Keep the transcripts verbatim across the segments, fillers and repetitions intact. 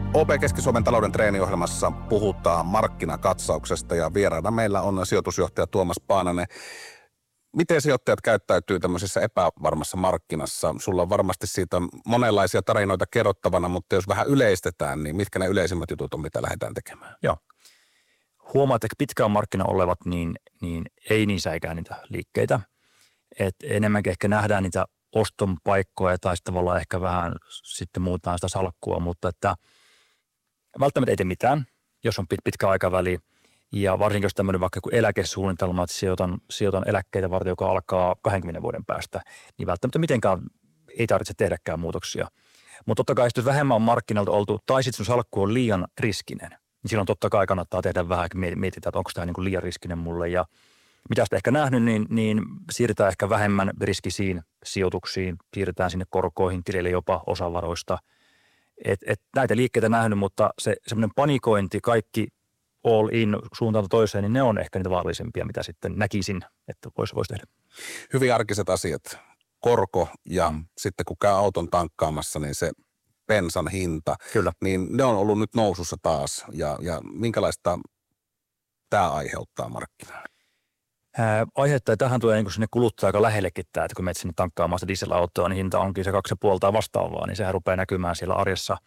O P Keski-Suomen talouden treeniohjelmassa puhutaan markkinakatsauksesta ja vieraana meillä on sijoitusjohtaja Tuomas Paananen. Miten sijoittajat käyttäytyy tämmöisessä epävarmassa markkinassa? Sulla on varmasti siitä monenlaisia tarinoita kerrottavana, mutta jos vähän yleistetään, niin mitkä ne yleisimmät jutut on, mitä lähdetään tekemään? Joo. Huomaat, että pitkään markkina olevat, niin, niin ei niissä eikä niitä liikkeitä. Et enemmänkin ehkä nähdään niitä oston paikkoja tai sitten tavallaan ehkä vähän sitten muutaan sitä salkkua, mutta että välttämättä ei tee mitään, jos on pit, pitkä aikaväli. Ja varsinkin jos tämmöinen vaikka kuin eläkesuunnitelma, että sijoitan, sijoitan eläkkeitä varten, joka alkaa kahdenkymmenen vuoden päästä, niin välttämättä mitenkään ei tarvitse tehdäkään muutoksia. Mutta totta kai, jos vähemmän on markkinoilta oltu, tai sitten sun salkku on liian riskinen, niin silloin totta kai kannattaa tehdä vähän, mietitään, että onko tämä niin kuin liian riskinen mulle. Ja mitä sitä ehkä nähnyt, niin, niin siirrytään ehkä vähemmän riskisiin sijoituksiin, siirrytään sinne korkoihin, tilille jopa osavaroista. Et, et näitä liikkeitä nähnyt, mutta se semmoinen panikointi, kaikki all in suuntaan toiseen, niin ne on ehkä niitä vaarallisempia, mitä sitten näkisin, että voisi vois tehdä. Hyvin arkiset asiat. Korko ja mm. sitten kun käy auton tankkaamassa, niin se bensan hinta, Kyllä. niin ne on ollut nyt nousussa taas. Ja, ja minkälaista tämä aiheuttaa markkinaa? Aiheuttaa, tähän tulee niin sinne kuluttaa aika lähellekin tämä, että kun menet sinne tankkaamaan sitä dieselautoa, niin hinta onkin se kaksi ja puolta vastaavaa, niin sehän rupeaa näkymään siellä arjessa.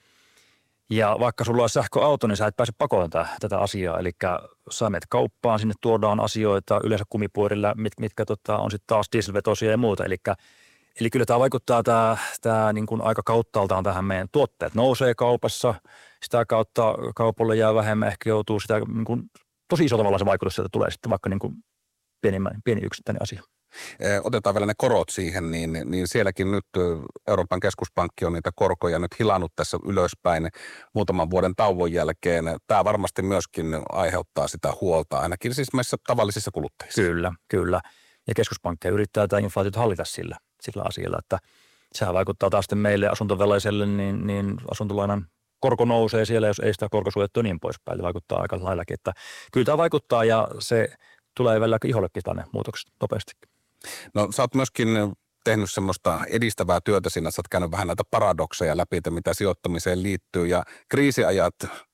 Ja vaikka sulla on sähköauto, niin sä et pääse pakoon tätä, tätä asiaa. Eli sä menet kauppaan, sinne tuodaan asioita yleensä kumipuorilla, mit, mitkä tota, on sitten taas dieselvetosia ja muuta. Eli, eli kyllä tämä vaikuttaa tämä, tämä niin kuin aika kauttaaltaan tähän meidän tuotteet. Nousee kaupassa, sitä kautta kaupalle jää vähemmän, ehkä joutuu sitä, niin kuin, tosi iso tavalla se vaikutus sieltä tulee sitten vaikka niin kuin pienimmän, pieni yksittäinen asia. Otetaan vielä ne korot siihen, niin, niin sielläkin nyt Euroopan keskuspankki on niitä korkoja nyt hilannut tässä ylöspäin muutaman vuoden tauon jälkeen. Tämä varmasti myöskin aiheuttaa sitä huolta, ainakin siis meissä tavallisissa kuluttajissa. Kyllä, kyllä. Ja keskuspankki yrittää tätä inflaatiota hallita sillä, sillä asialla, että sehän vaikuttaa taas sitten meille asuntovelaiselle, niin, niin asuntolainan korko nousee siellä, jos ei sitä korkosuojattua niin poispäin. Eli vaikuttaa aika laillakin, että kyllä tämä vaikuttaa ja se tulee välillä ihollekin tänne muutokset nopeasti. No sä oot myöskin tehnyt semmoista edistävää työtä siinä, että sä oot käynyt vähän näitä paradokseja läpi, että mitä sijoittamiseen liittyy ja kriisiajat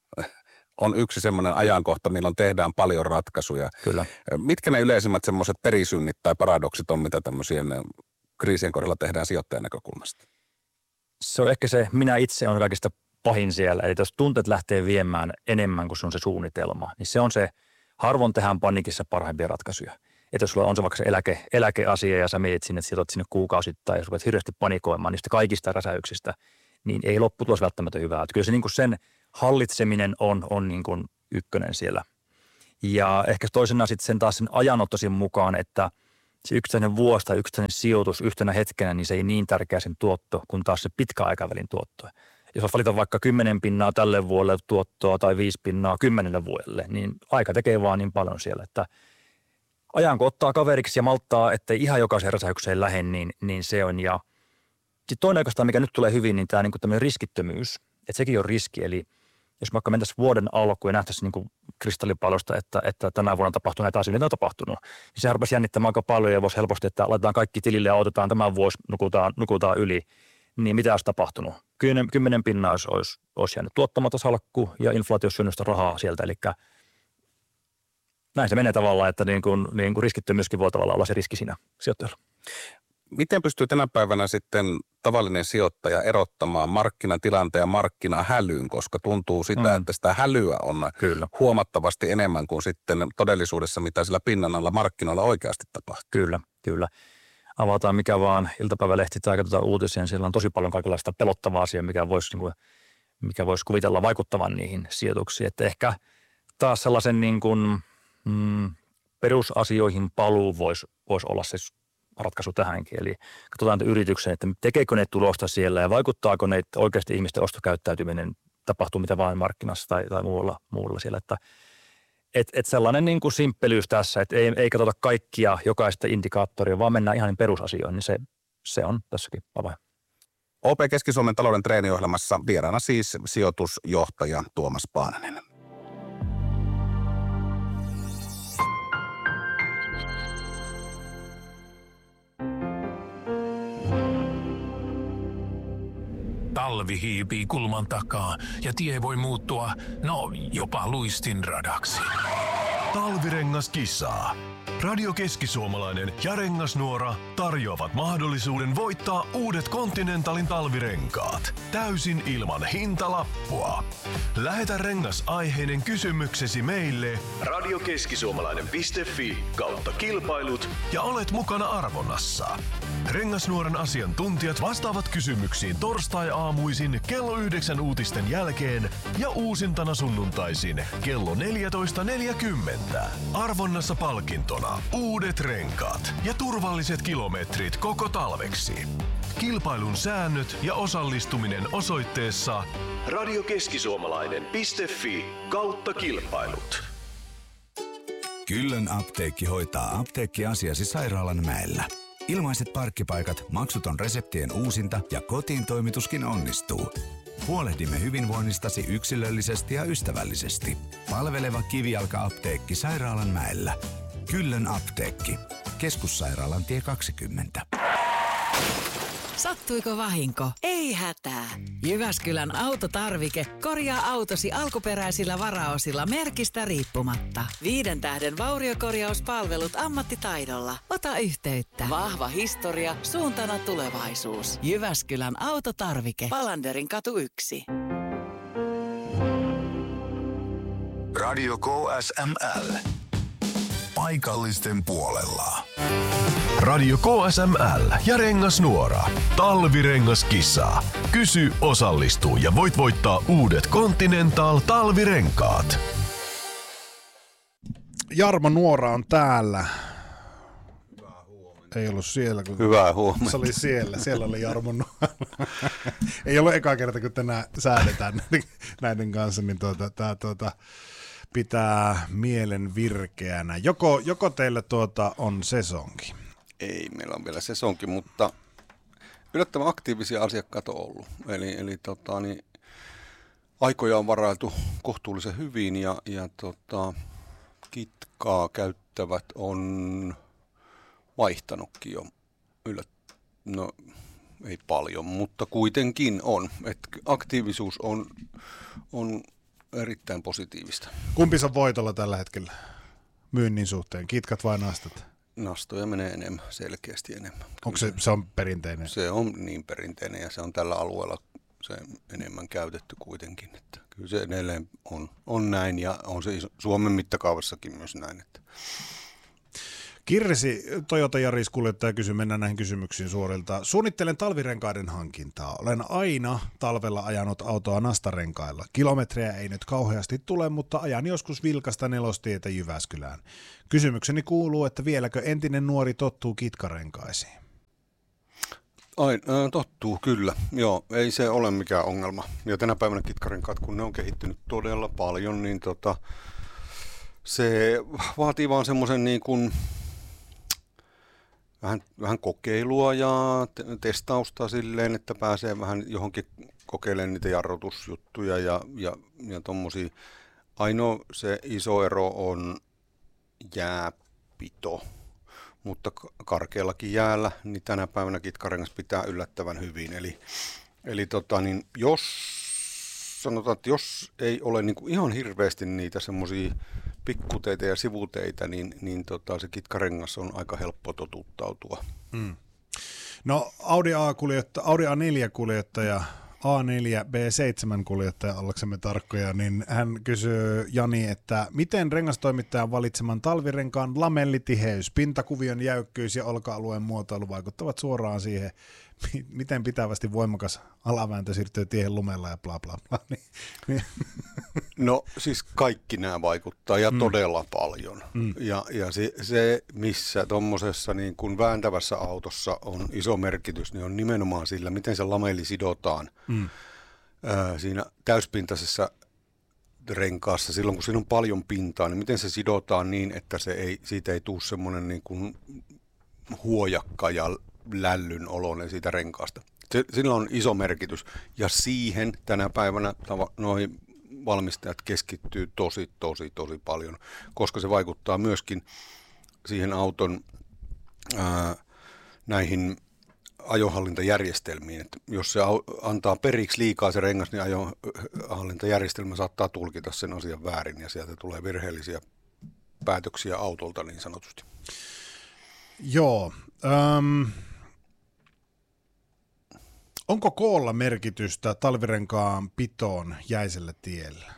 on yksi semmoinen ajankohta, milloin tehdään paljon ratkaisuja. Kyllä. Mitkä ne yleisimmät semmoiset perisynnit tai paradoksit on, mitä tämmöisien kriisien kohdalla tehdään sijoittajan näkökulmasta? Se on ehkä se, minä itse on kaikista pahin siellä, eli jos tunteet lähtee viemään enemmän kuin se on se suunnitelma, niin se on se, harvoin tehdään panikissa parhaimpia ratkaisuja. Että jos sulla on se vaikka se eläke, eläkeasia ja sä mietit sinne, että sijoitat sinne kuukausittain ja sä rupeat hirveästi panikoimaan niistä kaikista räsäyksistä, niin ei lopputulos välttämättä hyvää. Että kyllä se niin kuin sen hallitseminen on, on niin kuin ykkönen siellä. Ja ehkä toisena sitten sen taas sen ajanottaisin mukaan, että se yksittäinen vuosi tai yksittäinen sijoitus yhtenä hetkenä, niin se ei niin tärkeä sen tuotto kuin taas se pitkäaikavälin tuotto. Jos valitaan vaikka kymmenen pinnaa tälle vuodelle tuottoa tai viisi pinnaa kymmenelle vuodelle, niin aika tekee vaan niin paljon siellä, että ajanko ottaa kaveriksi ja malttaa, ettei ihan jokaisen räsäykseen lähde, niin, niin se on. Ja sitten toinen oikeastaan, mikä nyt tulee hyvin, niin tämä niin tämmöinen riskittömyys, että sekin on riski. Eli jos vaikka mentäisiin vuoden alkuun ja nähtäisiin niin kristallipallosta, että, että tänä vuonna tapahtuu näitä asioita, on tapahtunut, niin sehän rupesi jännittämään aika paljon ja voisi helposti, että laitetaan kaikki tilille ja otetaan tämän vuosi, nukutaan, nukutaan yli. Niin mitä olisi tapahtunut? Kymmenen, kymmenen pinnaa olisi, olisi jäänyt tuottamatta salkku ja inflaatio syönyt sitä rahaa sieltä, eli näin se menee tavallaan, että niin kuin, niin kuin riskittömyyskin voi tavallaan olla se riski siinä sijoittajalla. Miten pystyy tänä päivänä sitten tavallinen sijoittaja erottamaan markkinatilanteen ja markkinahälyyn, koska tuntuu sitä, mm. että sitä hälyä on Kyllä. huomattavasti enemmän kuin sitten todellisuudessa, mitä sillä pinnan alla markkinoilla oikeasti tapahtuu. Kyllä, kyllä. Avataan mikä vaan iltapäivälehti tai katsotaan uutisia, niin siellä on tosi paljon kaikenlaista pelottavaa asiaa, mikä voisi, niin kuin, mikä voisi kuvitella vaikuttavan niihin sijoituksiin. Että ehkä taas sellaisen niin kuin Mm, perusasioihin paluu voisi vois olla se ratkaisu tähänkin. Eli katsotaan yrityksen, että tekeekö ne tulosta siellä ja vaikuttaako ne oikeasti ihmisten ostokäyttäytyminen, tapahtuu mitä vain markkinassa tai, tai muualla, muualla siellä. Että et, et sellainen niin kuin simppelyys tässä, että ei, ei katsota kaikkia jokaista indikaattoria, vaan mennään ihan perusasioihin, niin se, se on tässäkin avain. O P Keski-Suomen talouden treeniohjelmassa vieraana siis sijoitusjohtaja Tuomas Paananen. talvi hiipii kulman takaa ja tie voi muuttua, no jopa luistinradaksi. Talvirengas kisaa. Radio Keski-Suomalainen ja Rengasnuora tarjoavat mahdollisuuden voittaa uudet Continentalin talvirenkaat täysin ilman hintalappua. Lähetä rengasaiheinen kysymyksesi meille radiokeskisuomalainen piste fi kautta kilpailut ja olet mukana arvonnassa. Rengasnuoren asiantuntijat vastaavat kysymyksiin torstai-aamuisin kello yhdeksän uutisten jälkeen ja uusintana sunnuntaisin kello neljätoista neljäkymmentä. Arvonnassa palkintona uudet renkaat ja turvalliset kilometrit koko talveksi. Kilpailun säännöt ja osallistuminen osoitteessa radiokeskisuomalainen piste fi kautta kilpailut. Kyllön apteekki hoitaa apteekkiasiasi Sairaalanmäellä. Ilmaiset parkkipaikat, maksuton reseptien uusinta ja kotiin toimituskin onnistuu. Huolehdimme hyvinvoinnistasi yksilöllisesti ja ystävällisesti. Palveleva kivijalka-apteekki Sairaalanmäellä. Kyllön apteekki. Keskussairaalan tie kaksikymmentä. Sattuiko vahinko? Ei hätää. Jyväskylän autotarvike korjaa autosi alkuperäisillä varaosilla merkistä riippumatta. Viiden tähden vauriokorjauspalvelut ammattitaidolla. Ota yhteyttä. Vahva historia, suuntana tulevaisuus. Jyväskylän autotarvike. Palanderin katu yksi. Radio K S M L. Paikallisten puolella. Radio K S M L ja Rengasnuora. Talvirengaskisa. Kysy, osallistu ja voit voittaa uudet Continental talvirenkaat. Jarmo Nuora on täällä. Hyvää huomenta. Ei ollut siellä. Kun Hyvää huomenta. Se oli siellä. Siellä oli Jarmo Nuora. Ei ollut eka kerta, kun tänään säädetään näiden kanssa, niin tuota, tää tuota... pitää mielen virkeänä. Joko, joko teillä tuota on sesonki? Ei, meillä on vielä sesonki, mutta yllättävän aktiivisia asiakkaita on ollut. Eli, eli tota, niin, aikoja on varailtu kohtuullisen hyvin ja, ja tota, kitkaa käyttävät on vaihtanutkin jo. Yllät, no ei paljon, mutta kuitenkin on. Et aktiivisuus on, on erittäin positiivista. Kumpi on voitolla tällä hetkellä myynnin suhteen? Kitkat vai nastat? Nastoja menee enemmän, selkeästi enemmän. Onko se, se on perinteinen? Se on niin perinteinen ja se on tällä alueella se enemmän käytetty kuitenkin. Että kyllä se edelleen on, on näin ja on se iso, Suomen mittakaavassakin myös näin. Että. Kirsi, Toyota Yaris-kuljettaja kysyy, mennään näihin kysymyksiin suorilta. Suunnittelen talvirenkaiden hankintaa. Olen aina talvella ajanut autoa nastarenkailla. Kilometrejä ei nyt kauheasti tule, mutta ajan joskus vilkasta nelostietä Jyväskylään. Kysymykseni kuuluu, että vieläkö entinen nuori tottuu kitkarenkaisiin? Ai, äh, tottuu, kyllä. Joo, ei se ole mikään ongelma. Ja tänä päivänä kitkarenkaat, kun ne on kehittynyt todella paljon, niin tota, se vaatii vaan semmoisen niin kuin Vähän, vähän kokeilua ja testausta silleen, että pääsee vähän johonkin kokeilemaan niitä jarrutusjuttuja ja, ja, ja tommosia. Ainoa se iso ero on jääpito, mutta karkeallakin jäällä, niin tänä päivänä kitkarengas pitää yllättävän hyvin. Eli, eli tota, niin jos sanotaan, että jos ei ole niin kuin ihan hirveästi niitä semmosia pikkuteitä ja sivuteitä, niin, niin tota, se kitkarengas on aika helppo totuttautua. Mm. No Audi, A-kuljettaja, Audi A neljä-kuljettaja, A neljä B seitsemän-kuljettaja, ollaksemme tarkkoja, niin hän kysyy Jani, että miten rengastoimittajan valitseman talvirenkaan lamellitiheys, pintakuvion jäykkyys ja olka-alueen muotoilu vaikuttavat suoraan siihen, miten pitävästi voimakas alavääntö siirtyy tiehen lumella ja bla bla bla. No siis kaikki nämä vaikuttaa ja mm. todella paljon. Mm. Ja, ja se, se, missä tuommoisessa niin kun vääntävässä autossa on iso merkitys, niin on nimenomaan sillä, miten se lamelli sidotaan mm. ää, siinä täyspintaisessa renkaassa. Silloin kun siinä on paljon pintaa, niin miten se sidotaan niin, että se ei, siitä ei tule semmoinen niin kuin huojakka ja lällyn oloinen siitä renkaasta. Se, sillä on iso merkitys ja siihen tänä päivänä noin valmistajat keskittyy tosi, tosi, tosi paljon, koska se vaikuttaa myöskin siihen auton ää, näihin ajohallintajärjestelmiin. Että jos se antaa periksi liikaa se rengas, niin ajohallintajärjestelmä saattaa tulkita sen asian väärin ja sieltä tulee virheellisiä päätöksiä autolta niin sanotusti. Joo. Um, onko koolla merkitystä talvirenkaan pitoon jäisellä tiellä?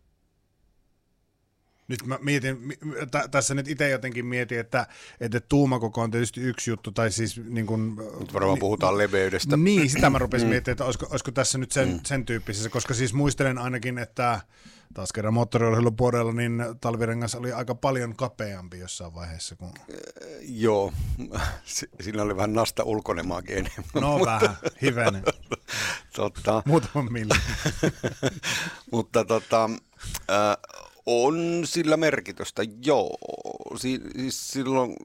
Nyt mä mietin, t- tässä nyt itse jotenkin mietin, että, että tuumakoko on tietysti yksi juttu, tai siis niin kuin... Nyt varmaan puhutaan leveydestä. Niin, sitä mä rupesin mm. miettimään, että olisiko, olisiko tässä nyt sen, mm. sen tyyppisessä, koska siis muistelen ainakin, että taas kerran moottoriurheilupuolella, niin talvirengas oli aika paljon kapeampi jossain vaiheessa. Kun... Joo, siinä oli vähän nasta ulkonemaakin enemmän. No mutta, vähän, hivenen. tota, Muutaman millin. mutta tota... Äh, On sillä merkitystä, joo. Si- siis silloin,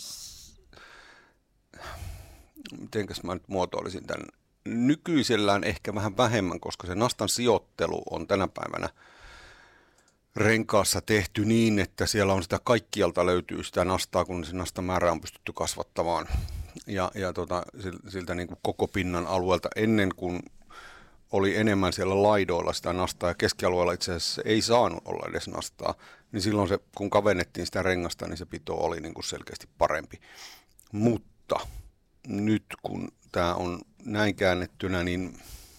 mitenkäs mä nyt muotoilisin tämän, nykyisellään ehkä vähän vähemmän, koska se nastan sijoittelu on tänä päivänä renkaassa tehty niin, että siellä on sitä kaikkialta löytyy sitä nastaa, kun se nastan määrä on pystytty kasvattamaan. Ja, ja tota, siltä niin kuin koko pinnan alueelta ennen kuin oli enemmän siellä laidoilla sitä nastaa ja keskialueella itse asiassa ei saanut olla edes nastaa, niin silloin se, kun kavennettiin sitä rengasta, niin se pito oli niin kuin selkeästi parempi. Mutta nyt kun tämä on näin käännettynä, niin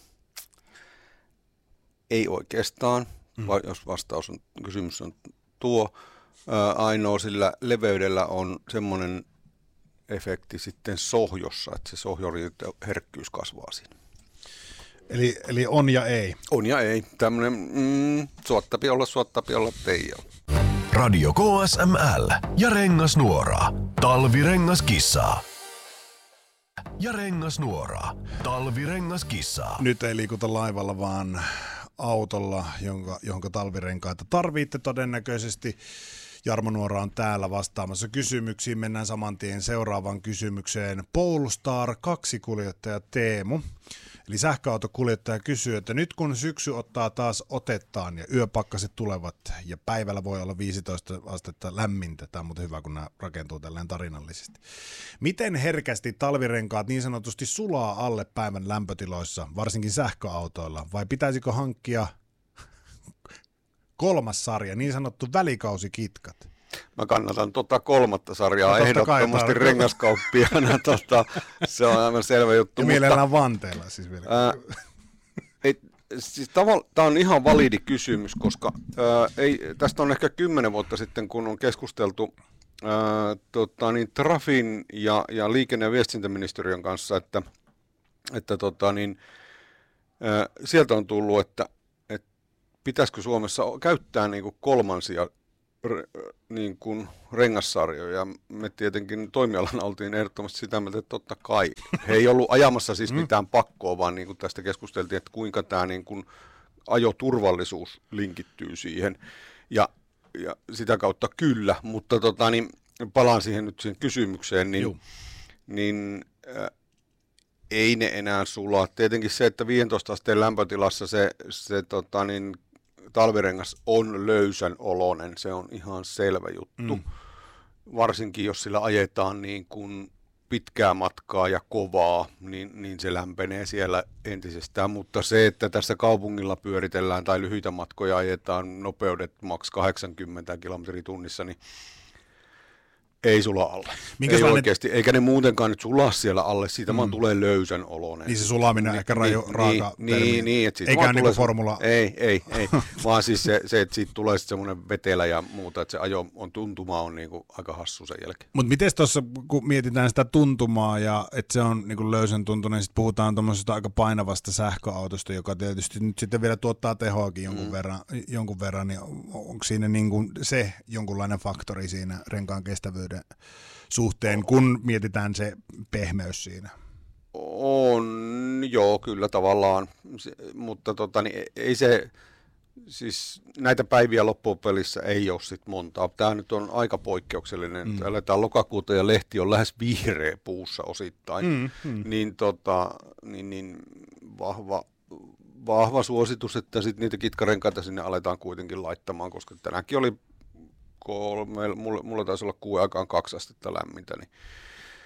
ei oikeastaan, mm. vai jos vastaus on, kysymys on tuo, ää, ainoa sillä leveydellä on semmoinen efekti sitten sohjossa, että se sohjorin herkkyys kasvaa siinä. Eli, eli on ja ei. On ja ei. Tämmöinen mm, suottapi olla, suottapi olla, ei ole. Radio K S M L ja Rengasnuora. Talvirengaskissa. Ja Rengasnuora. Talvirengaskissa. Nyt ei liikuta laivalla, vaan autolla, jonka, jonka talvirenkaita tarvitte todennäköisesti. Jarmo Nuora on täällä vastaamassa kysymyksiin. Mennään saman tien seuraavaan kysymykseen. Polestar kaksi kuljettaja Teemu, eli sähköautokuljettaja kysyy, että nyt kun syksy ottaa taas otettaan ja yöpakkaset tulevat ja päivällä voi olla viisitoista astetta lämmintä, tämä on muuten hyvä, kun nämä rakentuu tälleen tarinallisesti. Miten herkästi talvirenkaat niin sanotusti sulaa alle päivän lämpötiloissa, varsinkin sähköautoilla, vai pitäisikö hankkia kolmas sarja, niin sanottu välikausikitkat? Mä kannatan tota kolmatta sarjaa no, ehdottomasti rengaskauppiana. tota, se on aivan selvä juttu. Ja mielellään vanteella siis vielä. Ää, et, siis tämä on ihan validi kysymys, koska ää, ei, tästä on ehkä kymmenen vuotta sitten, kun on keskusteltu ää, tota, niin Trafin ja, ja liikenne- ja viestintäministeriön kanssa, että, että tota, niin, ää, sieltä on tullut, että pitäisikö Suomessa käyttää niin kuin kolmansia niin kuin rengassarjoja. Me tietenkin toimialana oltiin ehdottomasti sitä mieltä, että totta kai. He ei ollut ajamassa siis mitään pakkoa, vaan niin kuin tästä keskusteltiin, että kuinka tämä niin kuin ajoturvallisuus linkittyy siihen. Ja, ja sitä kautta kyllä, mutta tota, niin palaan siihen nyt siihen kysymykseen, niin, niin äh, ei ne enää sulaa. Tietenkin se, että viisitoista asteen lämpötilassa se, se tota, niin, talvirengas on löysän oloinen, se on ihan selvä juttu. Mm. Varsinkin jos sillä ajetaan niin kuin pitkää matkaa ja kovaa, niin, niin se lämpenee siellä entisestään. Mutta se, että tässä kaupungilla pyöritellään tai lyhyitä matkoja ajetaan nopeudet maks kahdeksankymmentä kilometriä tunnissa, niin ei sula alle. Ei oikeasti, eikä ne muutenkaan nyt sulaa siellä alle, siitä mm. vaan tulee löysän oloinen. Niin se sulaminen on ehkä rajo, niin, raaka niin, niin, niin, että eikä niin kuin formula. Ei, ei, ei. vaan siis se, se että siitä tulee sitten semmoinen vetelä ja muuta, että se ajo on tuntuma on niin kuin aika hassu sen jälkeen. Mutta miten tuossa, kun mietitään sitä tuntumaa ja että se on niin kuin löysän tuntunen, niin sitten puhutaan tuommoisesta aika painavasta sähköautosta, joka tietysti nyt sitten vielä tuottaa tehoakin jonkun, mm. verran, jonkun verran, niin onko siinä niin kuin se jonkunlainen faktori siinä renkaan kestävyyden suhteen, kun mietitään se pehmeys siinä? On, joo, kyllä tavallaan, se, mutta tota, niin ei se, siis näitä päiviä loppupelissä ei ole sit montaa. Tämä nyt on aika poikkeuksellinen, mm. aletaan lokakuuta ja lehti on lähes vihreä puussa osittain, mm, mm. niin, tota, niin, niin vahva, vahva suositus, että sit niitä kitkarenkaita sinne aletaan kuitenkin laittamaan, koska tänäänkin oli kolme, mulla, mulla taisi olla kuuden aikaan kaksi astetta lämmintä, niin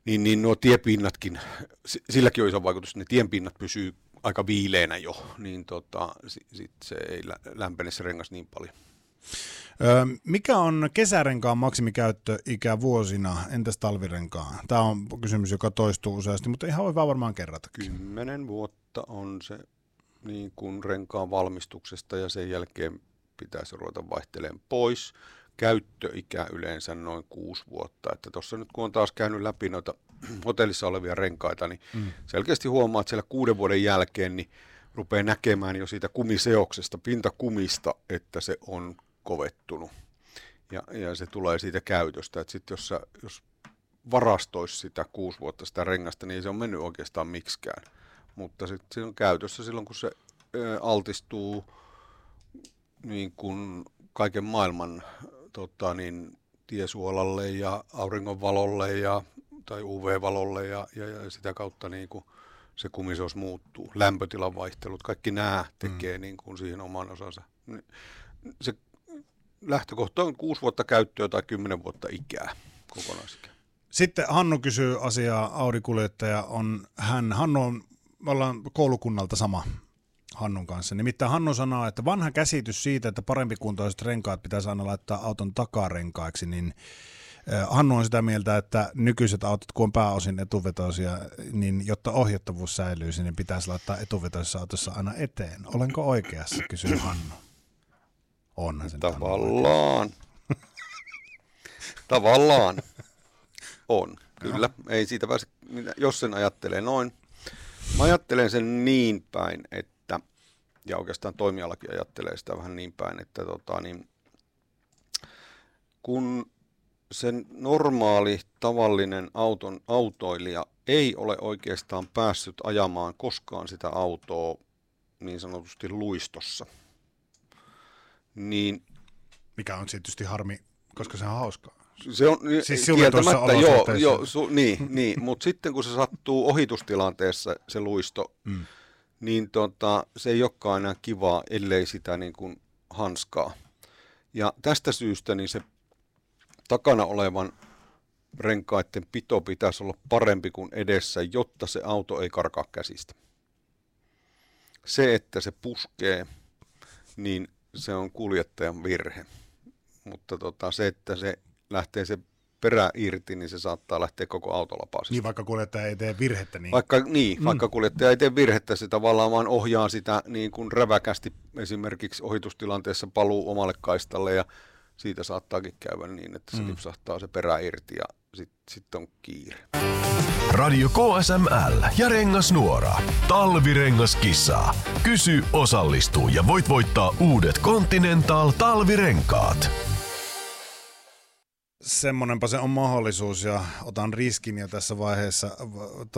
niin, niin nuo tiepinnatkin, silläkin on iso vaikutus, ne tienpinnat pysyy aika viileänä jo, niin tota, sit, sit se ei lämpene se rengas niin paljon. Öö, mikä on kesärenkaan maksimikäyttöikä vuosina, entäs talvirenkaan? Tämä on kysymys, joka toistuu useasti, mutta ihan hyvä varmaan kerratakin. Kymmenen vuotta on se niin kuin renkaan valmistuksesta ja sen jälkeen pitäisi ruveta vaihtelemaan pois. Käyttöikä yleensä noin kuusi vuotta. Että tuossa nyt kun on taas käynyt läpi noita hotellissa olevia renkaita, niin mm. selkeästi huomaa, että siellä kuuden vuoden jälkeen niin rupeaa näkemään jo siitä kumiseoksesta, pintakumista, että se on kovettunut. Ja, ja se tulee siitä käytöstä. Että sit jos, sä, jos varastoisi sitä kuusi vuotta sitä rengasta, niin ei se on mennyt oikeastaan miksikään. Mutta sitten se on käytössä silloin, kun se ö, altistuu niin kuin kaiken maailman tota, niin, tiesuolalle ja auringonvalolle ja, tai U V-valolle ja, ja, ja sitä kautta niin kuin se kumiseos muuttuu. Lämpötilan vaihtelut, kaikki nämä tekee mm. niin kuin siihen oman osansa. Se lähtökohta on kuusi vuotta käyttöä tai kymmenen vuotta ikää kokonaisikä. Sitten Hannu kysyy asiaa, Audi-kuljettaja on hän. Hannu on, me ollaan koulukunnalta sama Hannun kanssa. Nimittäin Hannu sanoo, että vanha käsitys siitä, että parempikuntoiset renkaat pitäisi aina laittaa auton takarenkaiksi, niin Hannu on sitä mieltä, että nykyiset autot, kun on pääosin etuvetoisia, niin jotta ohjattavuus säilyisi, niin pitäisi laittaa etuvetoisessa autossa aina eteen. Olenko oikeassa, kysyy Hannu. Onhan se Tavallaan. Tavallaan. On, kyllä. Ei siitä pääse, jos sen ajattelee noin. Mä ajattelen sen niin päin, että, ja oikeastaan toimialakin ajattelee sitä vähän niin päin, että tota, niin, kun sen normaali, tavallinen auton, autoilija ei ole oikeastaan päässyt ajamaan koskaan sitä autoa niin sanotusti luistossa, niin... Mikä on tietysti harmi, koska se on hauskaa. Se on siis kieltämättä, joo, joo su, niin, niin. Mutta sitten kun se sattuu ohitustilanteessa se luisto, mm. niin tota, se ei olekaan enää kivaa, ellei sitä niin kuin hanskaa. Ja tästä syystä niin se takana olevan renkaiden pito pitäisi olla parempi kuin edessä, jotta se auto ei karkaa käsistä. Se, että se puskee, niin se on kuljettajan virhe. Mutta tota, se, että se lähtee se perä irti, niin se saattaa lähteä koko autolapasesta. Niin, vaikka kuljettaja ei tee virhettä. Niin, vaikka, niin, mm. vaikka kuljettaja ei tee virhettä, se tavallaan vaan ohjaa sitä niin kuin räväkästi esimerkiksi ohitustilanteessa paluu omalle kaistalle ja siitä saattaakin käydä niin, että se mm. lipsahtaa se perä irti ja sitten sit on kiire. Radio K S M L ja Rengasnuora. Talvirengaskissa. Kysy, osallistu ja voit voittaa uudet Continental talvirenkaat. Semmonenpa se on mahdollisuus ja otan riskin ja tässä vaiheessa